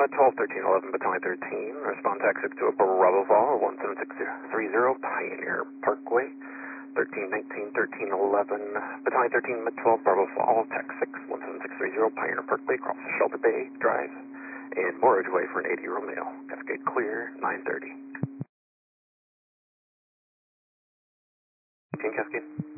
121311 Battalion 13, respond to exit to a Bravo Vol 17630 Pioneer Parkway, 1319, 1311, Battalion 13, Mid-12, Bravo Vol, Tech 6, 17630 Pioneer Parkway, across Shelter Bay Drive, and Morridge Way for an 80 Romeo. Cascade clear, 930. 18 Cascade.